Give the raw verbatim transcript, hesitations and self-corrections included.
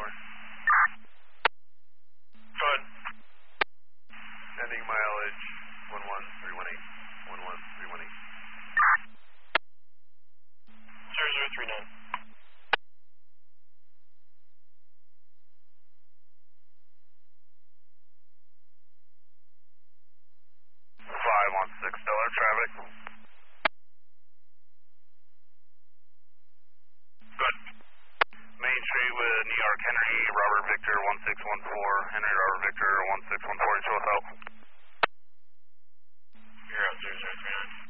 over. Go ahead. Sending mileage one one three one eight. one one three one eight. zero zero three nine. five one six Stellar traffic. Good. Main Street with New York Henry, Robert Victor one six one four, Henry Robert Victor one six one four, show us help. You're out zero zero three nine.